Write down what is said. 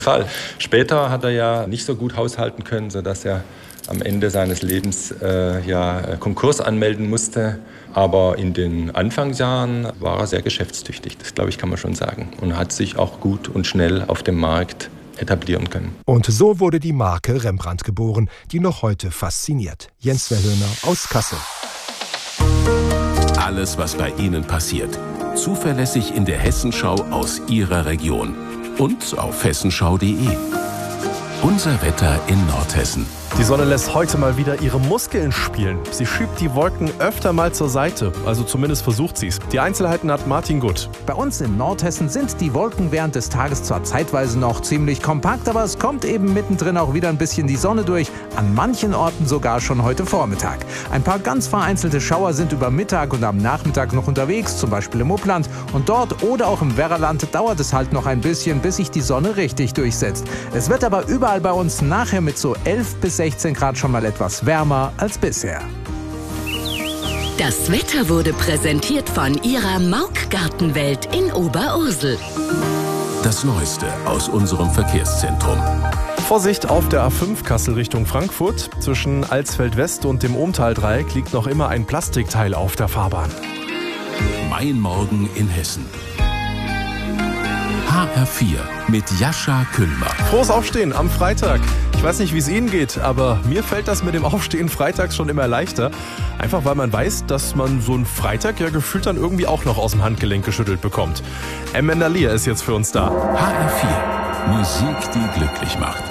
Fall. Später hat er ja nicht so gut haushalten können, sodass er am Ende seines Lebens Konkurs anmelden musste. Aber in den Anfangsjahren war er sehr geschäftstüchtig, das glaube ich, kann man schon sagen. Und hat sich auch gut und schnell auf dem Markt etablieren können. Und so wurde die Marke Rembrandt geboren, die noch heute fasziniert. Jens Verhöhner aus Kassel. Alles, was bei Ihnen passiert, zuverlässig in der Hessenschau aus Ihrer Region und auf hessenschau.de. Unser Wetter in Nordhessen. Die Sonne lässt heute mal wieder ihre Muskeln spielen. Sie schiebt die Wolken öfter mal zur Seite, also zumindest versucht sie es. Die Einzelheiten hat Martin Gutt. Bei uns in Nordhessen sind die Wolken während des Tages zwar zeitweise noch ziemlich kompakt, aber es kommt eben mittendrin auch wieder ein bisschen die Sonne durch. An manchen Orten sogar schon heute Vormittag. Ein paar ganz vereinzelte Schauer sind über Mittag und am Nachmittag noch unterwegs, zum Beispiel im Upland. Und dort oder auch im Werraland dauert es halt noch ein bisschen, bis sich die Sonne richtig durchsetzt. Es wird aber überall bei uns nachher mit so 11 bis 16 Grad schon mal etwas wärmer als bisher. Das Wetter wurde präsentiert von Ihrer Mauk-Gartenwelt in Oberursel. Das Neueste aus unserem Verkehrszentrum. Vorsicht auf der A5 Kassel Richtung Frankfurt. Zwischen Alsfeld West und dem Ohmtal-Dreieck liegt noch immer ein Plastikteil auf der Fahrbahn. Mein Morgen in Hessen. HR4 mit Jascha Küllmer. Frohes Aufstehen am Freitag. Ich weiß nicht, wie es Ihnen geht, aber mir fällt das mit dem Aufstehen freitags schon immer leichter. Einfach weil man weiß, dass man so einen Freitag ja gefühlt dann irgendwie auch noch aus dem Handgelenk geschüttelt bekommt. Amanda Lear ist jetzt für uns da. HR4. Musik, die glücklich macht.